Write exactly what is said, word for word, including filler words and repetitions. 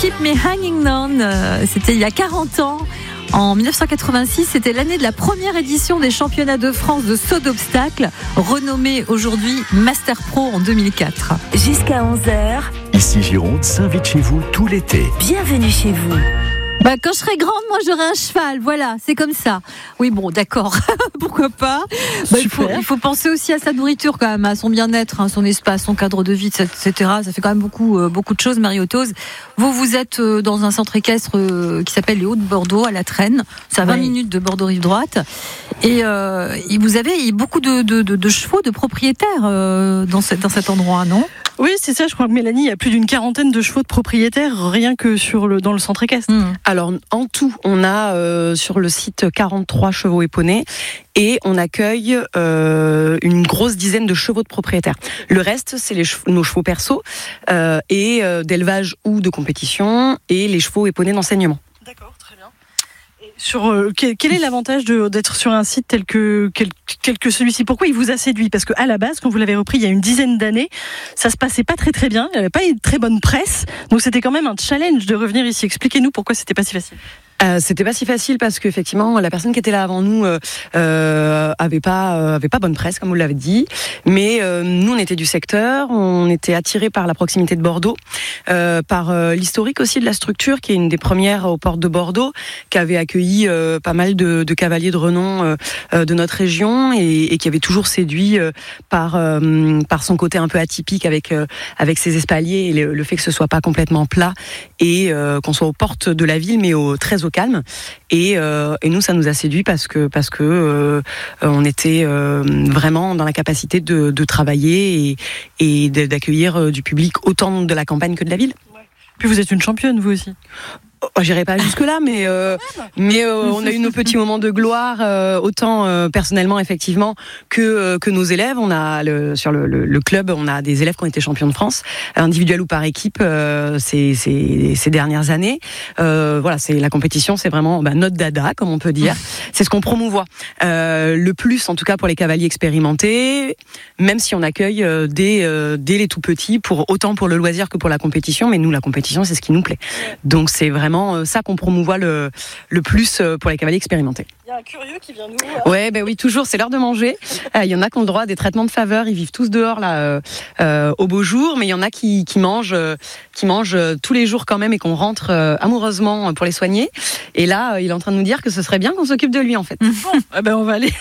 Keep Me Hanging On. Euh, c'était il y a quarante ans. En dix-neuf cent quatre-vingt-six, c'était l'année de la première édition des championnats de France de saut d'obstacles, renommé aujourd'hui Master Pro en deux mille quatre. Jusqu'à onze heures. Ici Gironde s'invite chez vous tout l'été. Bienvenue chez vous. Bah, quand je serai grande, moi j'aurai un cheval, voilà, c'est comme ça. Oui, bon, d'accord, pourquoi pas. Bah, il, faut, il faut penser aussi à sa nourriture quand même, à son bien-être, hein, son espace, son cadre de vie, et cetera. Ça fait quand même beaucoup, euh, beaucoup de choses, Marie-Otose. Vous, vous êtes euh, dans un centre équestre euh, qui s'appelle les Hauts-de-Bordeaux, à La Traîne. C'est à vingt oui. minutes de Bordeaux-Rive-Droite. Et, euh, et vous avez beaucoup de, de, de, de chevaux, de propriétaires euh, dans, cette, dans cet endroit, non ? Oui, c'est ça, je crois que Mélanie, il y a plus d'une quarantaine de chevaux de propriétaires rien que sur le, dans le centre équestre. Mmh. Alors, en tout, on a euh, sur le site quarante-trois chevaux et poneys et on accueille euh, une grosse dizaine de chevaux de propriétaires. Le reste, c'est les chevaux, nos chevaux perso euh, et euh, d'élevage ou de compétition et les chevaux et poneys d'enseignement. D'accord, très bien. Sur, euh, quel, quel est l'avantage de, d'être sur un site tel que, quel, tel que celui-ci ? Pourquoi il vous a séduit ? Parce qu'à la base, quand vous l'avez repris il y a une dizaine d'années, ça se passait pas très très bien, il n'y avait pas une très bonne presse, donc c'était quand même un challenge de revenir ici. Expliquez-nous pourquoi c'était pas si facile. Euh, c'était pas si facile parce qu'effectivement la personne qui était là avant nous euh, euh, avait pas euh, avait pas bonne presse comme vous l'avez dit, mais euh, nous on était du secteur, on était attirés par la proximité de Bordeaux, euh, par euh, l'historique aussi de la structure qui est une des premières aux portes de Bordeaux, qui avait accueilli euh, pas mal de, de cavaliers de renom euh, euh, de notre région et, et qui avait toujours séduit euh, par euh, par son côté un peu atypique avec euh, avec ses espaliers et le, le fait que ce soit pas complètement plat et euh, qu'on soit aux portes de la ville mais au très au calme et, euh, et nous ça nous a séduit parce que parce que euh, on était euh, vraiment dans la capacité de, de travailler et, et d'accueillir du public autant de la campagne que de la ville. Puis vous êtes une championne vous aussi. Oh, j'irai pas jusque là, mais euh, mais euh, on a eu nos petits moments de gloire, euh, autant euh, personnellement effectivement que euh, que nos élèves. On a le, sur le, le, le club, on a des élèves qui ont été champions de France, individuel ou par équipe, euh, ces, ces ces dernières années. Euh, voilà, c'est la compétition, c'est vraiment bah, notre dada, comme on peut dire. C'est ce qu'on promouvoit euh, le plus, en tout cas pour les cavaliers expérimentés. Même si on accueille euh, dès euh, dès les tout petits, pour autant pour le loisir que pour la compétition. Mais nous, la compétition, c'est ce qui nous plaît. Donc c'est vraiment ça qu'on promouvoit le, le plus pour les cavaliers expérimentés. Il y a un curieux qui vient nous voir. Ouais, ben oui, toujours, c'est l'heure de manger. Il euh, y en a qui ont le droit à des traitements de faveur, ils vivent tous dehors là euh, euh, au beau jour, mais il y en a qui, qui mangent, euh, qui mangent tous les jours quand même et qu'on rentre euh, amoureusement pour les soigner. Et là, euh, il est en train de nous dire que ce serait bien qu'on s'occupe de lui en fait. Bon, eh ben on va aller